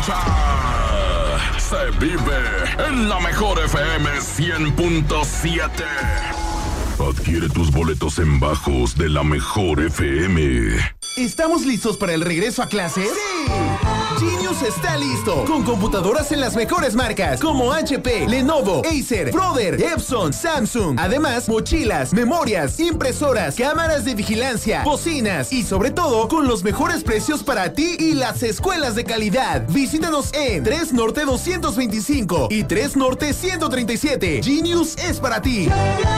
escucha. Se vive en la mejor FM 100.7. Adquiere tus boletos en bajos de la mejor FM. ¿Estamos listos para el regreso a clases? ¡Sí! Genius está listo, con computadoras en las mejores marcas como HP, Lenovo, Acer, Brother, Epson, Samsung. Además, mochilas, memorias, impresoras, cámaras de vigilancia, bocinas y sobre todo, con los mejores precios para ti y las escuelas de calidad. Visítanos en 3 Norte 225 y 3 Norte 137. Genius es para ti.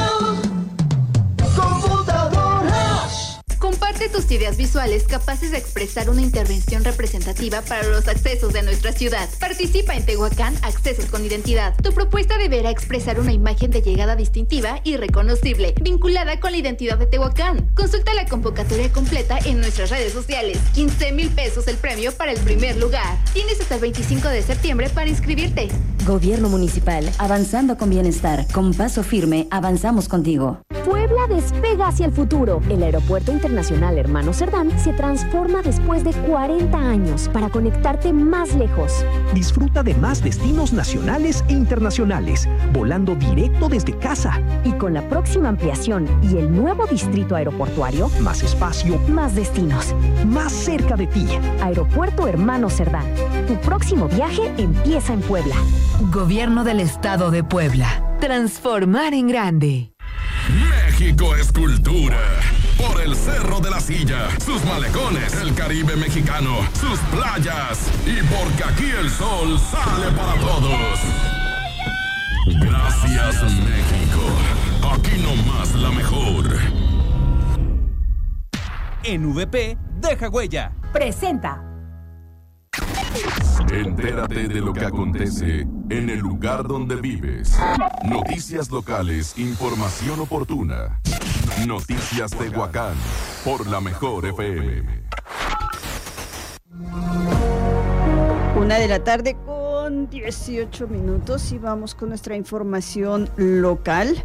Comparte tus ideas visuales capaces de expresar una intervención representativa para los accesos de nuestra ciudad. Participa en Tehuacán Accesos con Identidad. Tu propuesta deberá expresar una imagen de llegada distintiva y reconocible, vinculada con la identidad de Tehuacán. Consulta la convocatoria completa en nuestras redes sociales. 15,000 pesos el premio para el primer lugar. Tienes hasta el 25 de septiembre para inscribirte. Gobierno Municipal, avanzando con bienestar. Con paso firme, avanzamos contigo. Puebla despega hacia el futuro. El Aeropuerto Internacional Hermano Cerdán se transforma después de 40 años para conectarte más lejos. Disfruta de más destinos nacionales e internacionales, volando directo desde casa. Y con la próxima ampliación y el nuevo distrito aeroportuario, más espacio, más destinos, más cerca de ti. Aeropuerto Hermano Cerdán. Tu próximo viaje empieza en Puebla. Gobierno del Estado de Puebla. Transformar en grande. México es cultura. Por el Cerro de la Silla, sus malecones, el Caribe mexicano, sus playas y porque aquí el sol sale para todos. Gracias, México. Aquí nomás la mejor. En VP, deja huella. Presenta. Entérate de lo que acontece en el lugar donde vives. Noticias locales, información oportuna. Noticias Tehuacán, por la mejor FM. 1:00 con 18 minutos y vamos con nuestra información local.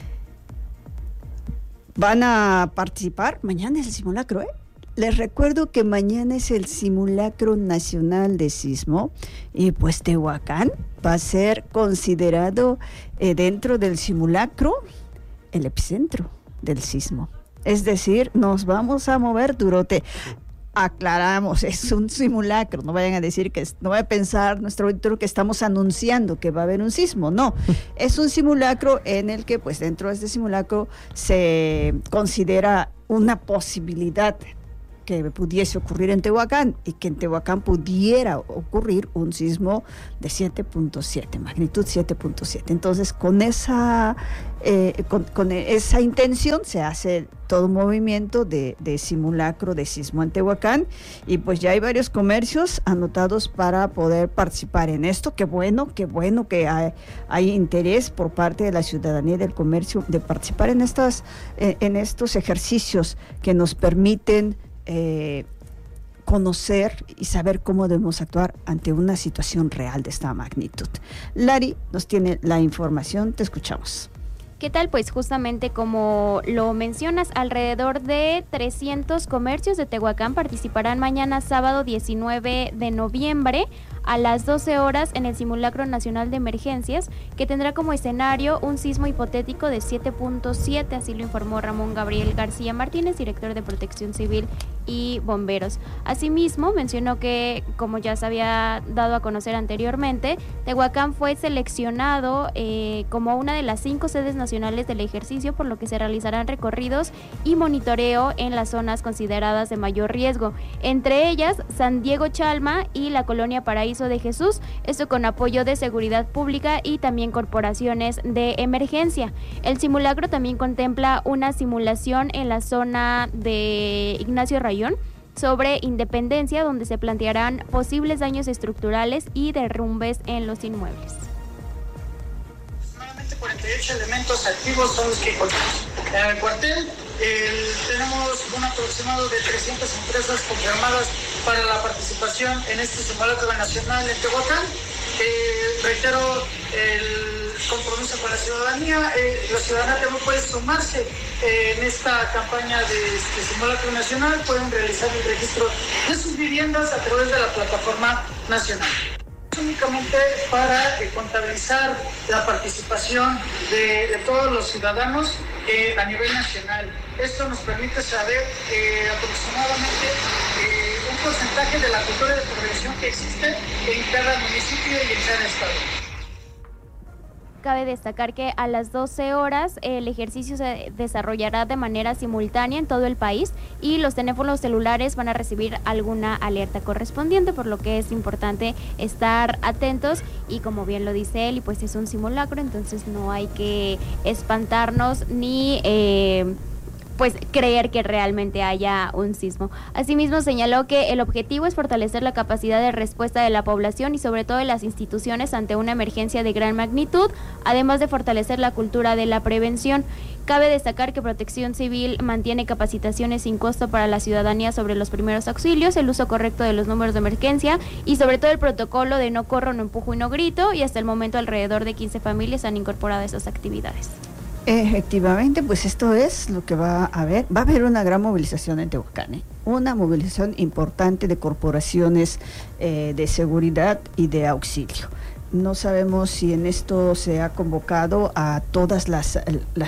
Van a participar, mañana es el simulacro, Les recuerdo que mañana es el simulacro nacional de sismo y pues Tehuacán va a ser considerado dentro del simulacro el epicentro del sismo. Es decir, nos vamos a mover durote. Aclaramos, es un simulacro, no vayan a decir no vaya a pensar nuestro auditorio que estamos anunciando que va a haber un sismo, no, es un simulacro en el que pues dentro de este simulacro se considera una posibilidad que pudiese ocurrir en Tehuacán y que en Tehuacán pudiera ocurrir un sismo de 7.7, magnitud 7.7. Entonces, con esa intención se hace todo un movimiento de simulacro de sismo en Tehuacán y pues ya hay varios comercios anotados para poder participar en esto. Qué bueno que hay interés por parte de la ciudadanía y del comercio de participar en estos ejercicios que nos permiten conocer y saber cómo debemos actuar ante una situación real de esta magnitud. Lari nos tiene la información, te escuchamos. ¿Qué tal? Pues justamente como lo mencionas, alrededor de 300 comercios de Tehuacán participarán mañana sábado 19 de noviembre a las 12 horas en el Simulacro Nacional de Emergencias, que tendrá como escenario un sismo hipotético de 7.7, así lo informó Ramón Gabriel García Martínez, director de Protección Civil y Bomberos. Asimismo, mencionó que, como ya se había dado a conocer anteriormente, Tehuacán fue seleccionado como una de las 5 sedes nacionales del ejercicio, por lo que se realizarán recorridos y monitoreo en las zonas consideradas de mayor riesgo, entre ellas San Diego Chalma y la Colonia Paraíso de Jesús, esto con apoyo de seguridad pública y también corporaciones de emergencia. El simulacro también contempla una simulación en la zona de Ignacio Rayón sobre Independencia, donde se plantearán posibles daños estructurales y derrumbes en los inmuebles. 48 elementos activos son los que encontramos en el cuartel. Tenemos un aproximado de 300 empresas confirmadas para la participación en este simulacro nacional en Tehuacán. Reitero el compromiso con la ciudadanía. La ciudadanía también puede sumarse en esta campaña de simulacro nacional. Pueden realizar el registro de sus viviendas a través de la plataforma nacional. únicamente para contabilizar la participación de todos los ciudadanos a nivel nacional. Esto nos permite saber aproximadamente un porcentaje de la cultura de prevención que existe en cada municipio y en cada estado. Cabe destacar que a las 12 horas el ejercicio se desarrollará de manera simultánea en todo el país y los teléfonos celulares van a recibir alguna alerta correspondiente, por lo que es importante estar atentos y como bien lo dice él, y pues es un simulacro, entonces no hay que espantarnos ni pues creer que realmente haya un sismo. Asimismo señaló que el objetivo es fortalecer la capacidad de respuesta de la población y sobre todo de las instituciones ante una emergencia de gran magnitud, además de fortalecer la cultura de la prevención. Cabe destacar que Protección Civil mantiene capacitaciones sin costo para la ciudadanía sobre los primeros auxilios, el uso correcto de los números de emergencia y sobre todo el protocolo de no corro, no empujo y no grito, y hasta el momento alrededor de 15 familias han incorporado esas actividades. Efectivamente, pues esto es lo que va a haber. Va a haber una gran movilización en Tehuacán, una movilización importante de corporaciones de seguridad y de auxilio. No sabemos si en esto se ha convocado a todas las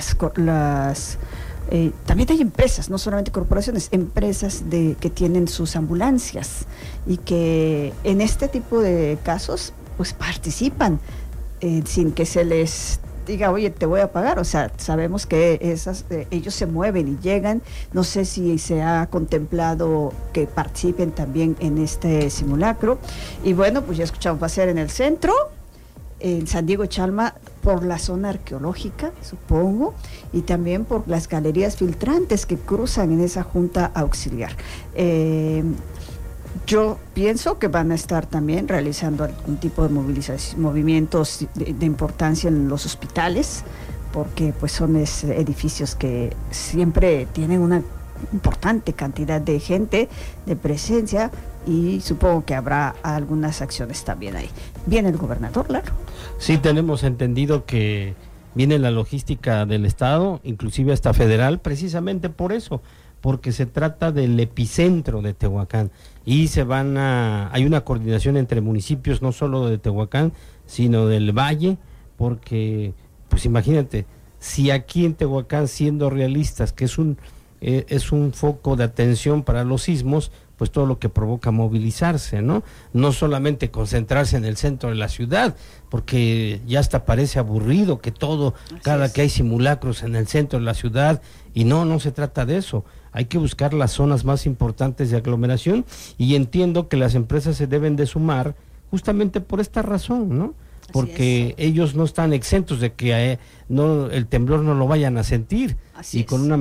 también hay empresas, no solamente corporaciones, empresas que tienen sus ambulancias y que en este tipo de casos pues participan sin que se les diga, oye, te voy a pagar. O sea, sabemos que ellos se mueven y llegan. No sé si se ha contemplado que participen también en este simulacro. Y bueno, pues ya escuchamos, va a ser en el centro, en San Diego Chalma, por la zona arqueológica, supongo, y también por las galerías filtrantes que cruzan en esa junta auxiliar. Yo pienso que van a estar también realizando algún tipo de movimientos de importancia en los hospitales, porque pues son edificios que siempre tienen una importante cantidad de gente, de presencia, y supongo que habrá algunas acciones también ahí. ¿Viene el gobernador, Laro? Sí, tenemos entendido que viene la logística del Estado, inclusive hasta federal, precisamente por eso, porque se trata del epicentro de Tehuacán y hay una coordinación entre municipios, no solo de Tehuacán, sino del Valle, porque, pues imagínate, si aquí en Tehuacán, siendo realistas, que es un foco de atención para los sismos, pues todo lo que provoca movilizarse, ¿no? No solamente concentrarse en el centro de la ciudad, porque ya hasta parece aburrido que cada que hay simulacros en el centro de la ciudad, y no se trata de eso. Hay que buscar las zonas más importantes de aglomeración, y entiendo que las empresas se deben de sumar justamente por esta razón, ¿no? Porque ellos no están exentos de que el temblor no lo vayan a sentir. Y con una